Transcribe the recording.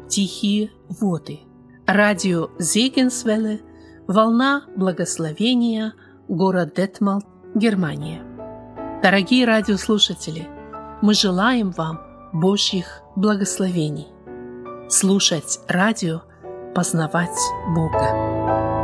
тихие воды. Радио Зегенсвелле, волна благословения, город Детмалт, Германия. Дорогие радиослушатели, мы желаем вам Божьих благословений. Слушать радио, познавать Бога.